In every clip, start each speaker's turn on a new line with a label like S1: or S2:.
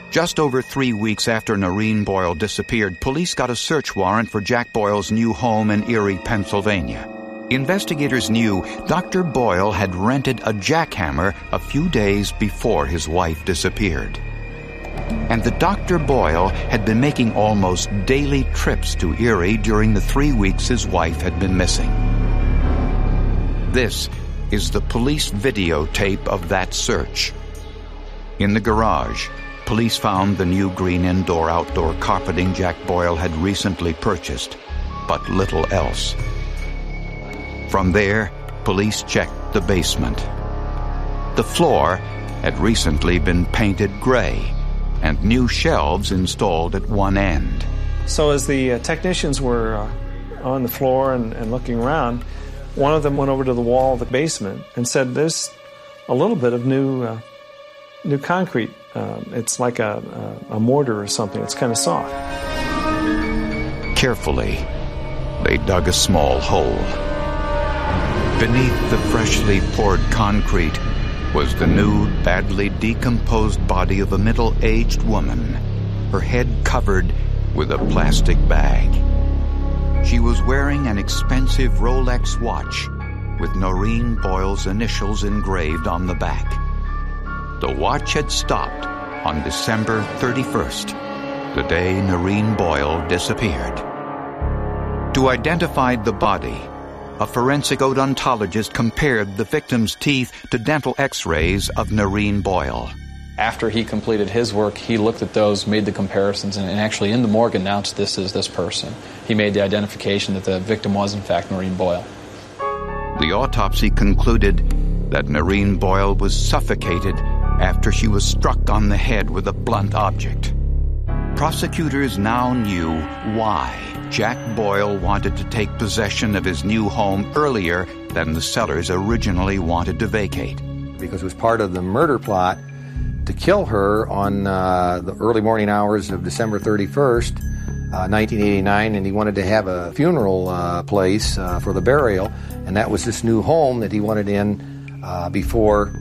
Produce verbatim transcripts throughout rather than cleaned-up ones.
S1: Just over three weeks after Noreen Boyle disappeared, police got a search warrant for Jack Boyle's new home in Erie, Pennsylvania. Investigators knew Doctor Boyle had rented a jackhammer a few days before his wife disappeared. And that Doctor Boyle had been making almost daily trips to Erie during the three weeks his wife had been missing. This is the police videotape of that search. In the garage, police found the new green indoor-outdoor carpeting Jack Boyle had recently purchased, but little else. From there, police checked the basement. The floor had recently been painted gray, and new shelves installed at one end.
S2: So as the uh, technicians were uh, on the floor and, and looking around, one of them went over to the wall of the basement and said, "There's a little bit of new uh, new concrete. Um, it's like a, a, a mortar or something. It's kind of soft."
S1: Carefully, they dug a small hole. Beneath the freshly poured concrete was the nude, badly decomposed body of a middle-aged woman, her head covered with a plastic bag. She was wearing an expensive Rolex watch with Noreen Boyle's initials engraved on the back. The watch had stopped on December thirty-first, the day Noreen Boyle disappeared. To identify the body, a forensic odontologist compared the victim's teeth to dental x-rays of Noreen Boyle.
S3: After he completed his work, he looked at those, made the comparisons, and actually in the morgue announced this is this person. He made the identification that the victim was, in fact, Noreen Boyle.
S1: The autopsy concluded that Noreen Boyle was suffocated after she was struck on the head with a blunt object. Prosecutors now knew why Jack Boyle wanted to take possession of his new home earlier than the sellers originally wanted to vacate.
S4: Because it was part of the murder plot to kill her on uh, the early morning hours of December thirty-first, uh, nineteen eighty-nine, and he wanted to have a funeral uh, place uh, for the burial, and that was this new home that he wanted in uh, before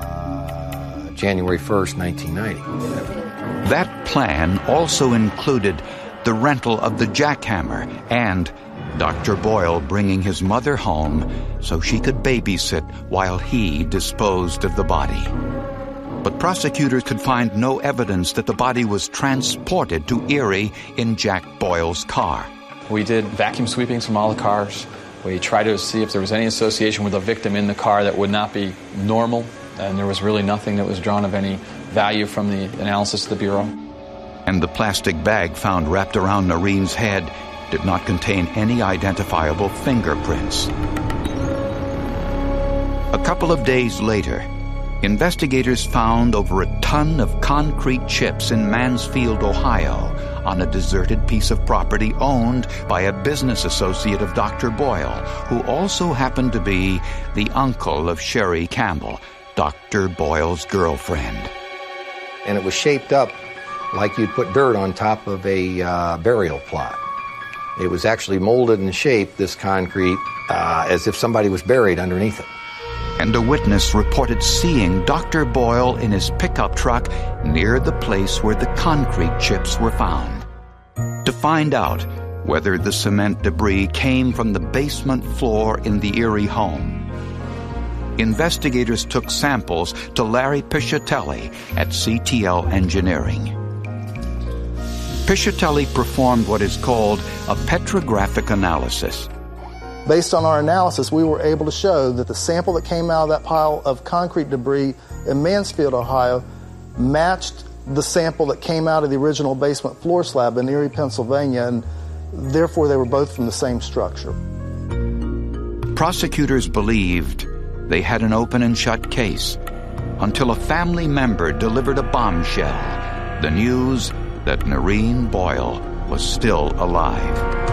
S4: uh, January first, nineteen ninety.
S1: That plan also included the rental of the jackhammer and Doctor Boyle bringing his mother home so she could babysit while he disposed of the body. But prosecutors could find no evidence that the body was transported to Erie in Jack Boyle's car.
S3: We did vacuum sweepings from all the cars. We tried to see if there was any association with the victim in the car that would not be normal, and there was really nothing that was drawn of any value from the analysis of the Bureau.
S1: And the plastic bag found wrapped around Noreen's head did not contain any identifiable fingerprints. A couple of days later, investigators found over a ton of concrete chips in Mansfield, Ohio, on a deserted piece of property owned by a business associate of Doctor Boyle, who also happened to be the uncle of Sherry Campbell, Doctor Boyle's girlfriend.
S4: And it was shaped up like you'd put dirt on top of a uh, burial plot. It was actually molded and shaped, this concrete, uh, as if somebody was buried underneath it.
S1: And a witness reported seeing Doctor Boyle in his pickup truck near the place where the concrete chips were found. To find out whether the cement debris came from the basement floor in the Erie home, investigators took samples to Larry Piscitelli at C T L Engineering. Piscitelli performed what is called a petrographic analysis.
S5: Based on our analysis, we were able to show that the sample that came out of that pile of concrete debris in Mansfield, Ohio, matched the sample that came out of the original basement floor slab in Erie, Pennsylvania, and therefore they were both from the same structure.
S1: Prosecutors believed they had an open and shut case until a family member delivered a bombshell, the news that Noreen Boyle was still alive.